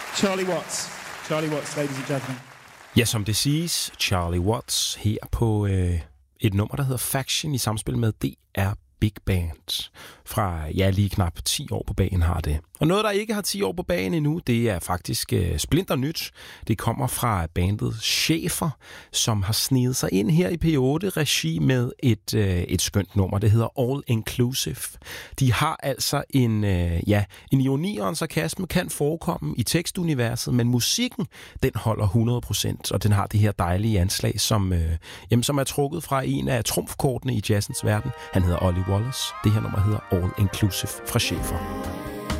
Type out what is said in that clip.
Charlie Watts. Charlie Watts, ladies and gentlemen. Ja, som det siges, Charlie Watts her på et nummer, der hedder Faction i samspil med DR Big Band. Fra, lige knap 10 år på bagen har det. Og noget, der ikke har 10 år på bagen endnu, det er faktisk splinter nyt. Det kommer fra bandet Schäfer, som har sneget sig ind her i P8-regi med et skønt nummer. Det hedder All Inclusive. De har altså en ironi og en sarkasme kan forekomme i tekstuniverset, men musikken, den holder 100%, og den har det her dejlige anslag, som er trukket fra en af trumfkortene i jazzens verden. Han hedder Ollie Wallace. Det her nummer hedder All Inclusive fra Schäfer.